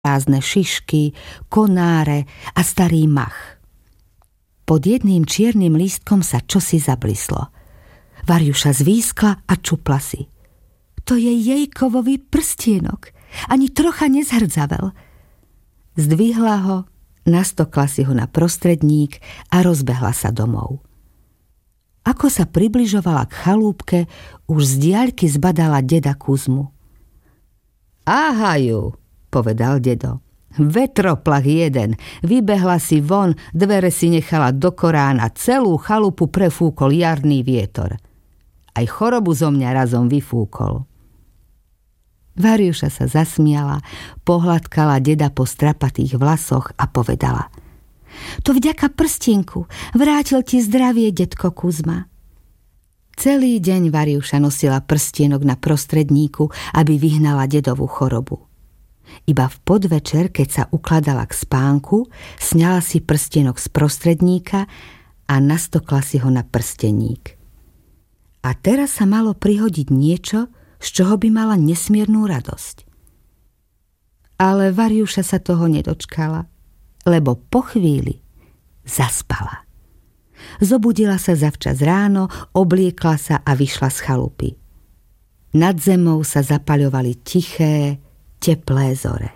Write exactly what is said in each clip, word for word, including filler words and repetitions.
prázdne šišky, konáre a starý mach. Pod jedným čiernym lístkom sa čosi zablislo. Variuša zvískla a čupla si. To je jej kovový prstienok. Ani trocha nezhrdzavel. Zdvihla ho, nastokla si ho na prostredník a rozbehla sa domov. Ako sa približovala k chalúbke, už z diaľky zbadala deda Kuzmu. Ahaju, povedal dedo. Vetroplach jeden, vybehla si von, dvere si nechala do korána, celú chalupu prefúkol jarný vietor. Aj chorobu zo mňa razom vyfúkol. Variuša sa zasmiala, pohľadkala deda po strapatých vlasoch a povedala: To vďaka prstienku, vrátil ti zdravie, detko Kuzma. Celý deň Variuša nosila prstienok na prostredníku, aby vyhnala dedovú chorobu. Iba v podvečer, keď sa ukladala k spánku, sňala si prstienok z prostredníka a nastokla si ho na prsteník. A teraz sa malo prihodiť niečo, z čoho by mala nesmiernu radosť. Ale Variuša sa toho nedočkala, lebo po chvíli zaspala. Zobudila sa zavčas ráno, obliekla sa a vyšla z chalupy. Nad zemou sa zapaľovali tiché, teplé zore.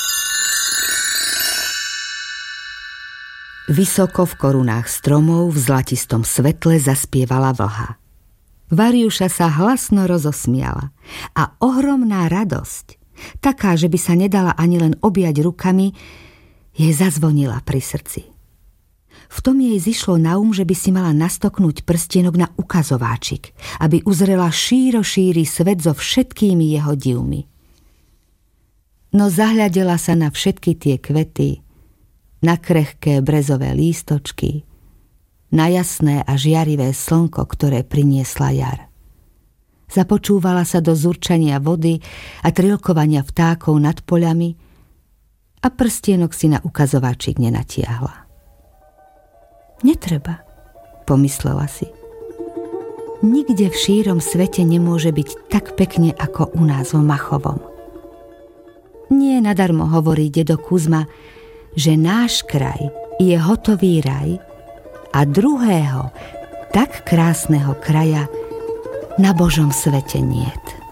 Vysoko v korunách stromov v zlatistom svetle zaspievala vlha. Variuša sa hlasno rozosmiala a ohromná radosť, taká, že by sa nedala ani len objať rukami, jej zazvonila pri srdci. V tom jej zišlo na um, že by si mala nastoknúť prstienok na ukazováčik, aby uzrela šíro šíry svet so všetkými jeho divmi. No zahľadela sa na všetky tie kvety, na krehké brezové lístočky, na jasné a žiarivé slnko, ktoré priniesla jar. Započúvala sa do zurčania vody a trilkovania vtákov nad poľami a prstienok si na ukazováčik nenatiahla. Netreba, pomyslela si. Nikde v šírom svete nemôže byť tak pekne ako u nás v Machovom. Nie nadarmo hovorí dedo Kuzma, že náš kraj je hotový raj a druhého, tak krásneho kraja na Božom svete niet.